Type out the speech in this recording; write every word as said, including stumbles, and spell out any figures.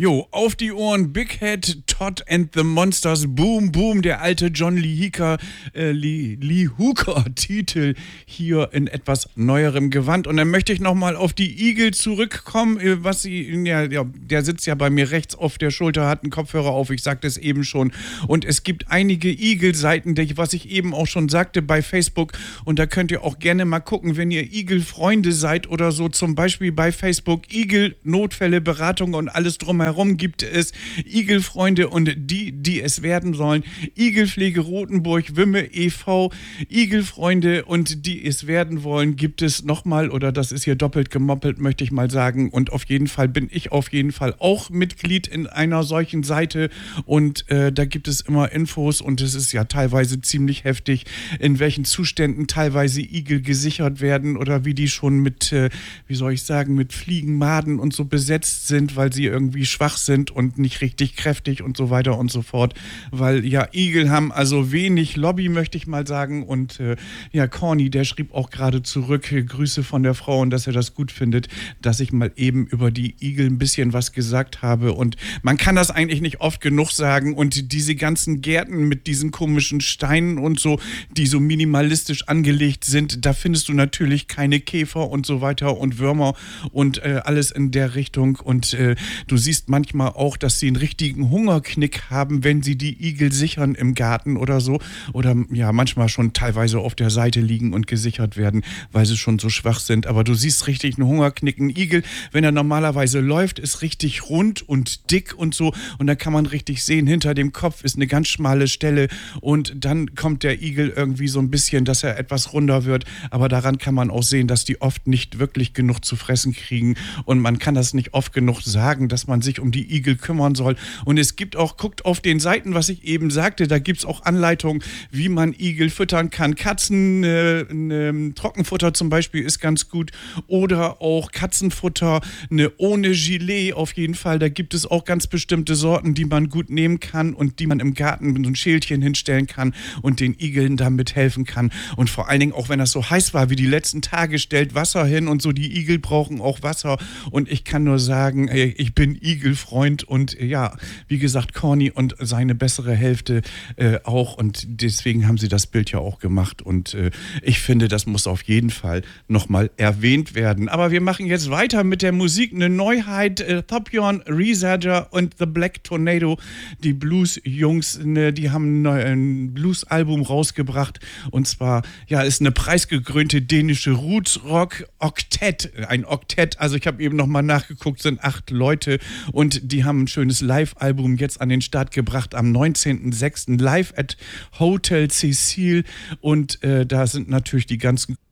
Jo, auf die Ohren, Big Head, Todd and the Monsters, Boom, Boom, der alte John Lee Hooker, äh, Lee, Lee Hooker-Titel hier in etwas neuerem Gewand. Und dann möchte ich nochmal auf die Igel zurückkommen, was sie, ja, ja, der sitzt ja bei mir rechts auf der Schulter, hat einen Kopfhörer auf, ich sagte es eben schon. Und es gibt einige Igel-Seiten, was ich eben auch schon sagte, bei Facebook. Und da könnt ihr auch gerne mal gucken, wenn ihr Igel-Freunde seid oder so, zum Beispiel bei Facebook, Igel-Notfälle, Beratung und alles drumherum gibt es Igelfreunde und die, die es werden sollen. Igelpflege Rotenburg, Wimme e V, Igelfreunde und die es werden wollen, gibt es nochmal, oder das ist hier doppelt gemoppelt, möchte ich mal sagen. Und auf jeden Fall bin ich auf jeden Fall auch Mitglied in einer solchen Seite und äh, da gibt es immer Infos und es ist ja teilweise ziemlich heftig, in welchen Zuständen teilweise Igel gesichert werden oder wie die schon mit, äh, wie soll ich sagen, mit Fliegen, Maden und so besetzt sind, weil sie irgendwie schwach sind und nicht richtig kräftig und so weiter und so fort, weil ja, Igel haben also wenig Lobby, möchte ich mal sagen. Und äh, ja, Corny, der schrieb auch gerade zurück, äh, Grüße von der Frau und dass er das gut findet, dass ich mal eben über die Igel ein bisschen was gesagt habe. Und man kann das eigentlich nicht oft genug sagen. Und diese ganzen Gärten mit diesen komischen Steinen und so, die so minimalistisch angelegt sind, da findest du natürlich keine Käfer und so weiter und Würmer und äh, alles in der Richtung. Und äh, du siehst manchmal auch, dass sie einen richtigen Hungerknick haben, wenn sie die Igel sichern im Garten oder so. Oder ja, manchmal schon teilweise auf der Seite liegen und gesichert werden, weil sie schon so schwach sind. Aber du siehst richtig einen Hungerknick. Ein Igel, wenn er normalerweise läuft, ist richtig rund und dick und so. Und dann kann man richtig sehen, hinter dem Kopf ist eine ganz schmale Stelle. Und dann kommt der Igel irgendwie so ein bisschen, dass er etwas runder wird. Aber daran kann man auch sehen, dass die oft nicht wirklich genug zu fressen kriegen. Und man kann das nicht oft genug sagen, dass man sich um die Igel kümmern soll. Und es gibt auch, guckt auf den Seiten, was ich eben sagte, da gibt es auch Anleitungen, wie man Igel füttern kann. Katzen, äh, ne, Trockenfutter zum Beispiel ist ganz gut. Oder auch Katzenfutter, ne, ohne Gilet auf jeden Fall. Da gibt es auch ganz bestimmte Sorten, die man gut nehmen kann und die man im Garten mit so ein Schälchen hinstellen kann und den Igeln damit helfen kann. Und vor allen Dingen, auch wenn das so heiß war wie die letzten Tage, stellt Wasser hin und so. Die Igel brauchen auch Wasser. Und ich kann nur sagen, ey, ich bin Igelfreund und ja, wie gesagt, Corny und seine bessere Hälfte äh, auch und deswegen haben sie das Bild ja auch gemacht und äh, ich finde, das muss auf jeden Fall nochmal erwähnt werden. Aber wir machen jetzt weiter mit der Musik, eine Neuheit, äh, Thorbjörn Risager und The Black Tornado, die Blues-Jungs, ne, die haben ein Blues-Album rausgebracht und zwar, ja, ist eine preisgekrönte dänische Roots-Rock-Oktett, ein Oktett, also ich habe eben nochmal nachgeguckt, sind acht Leute und die haben ein schönes Live-Album jetzt an den Start gebracht am neunzehnten sechsten live at Hotel Cecil und äh, da sind natürlich die ganzen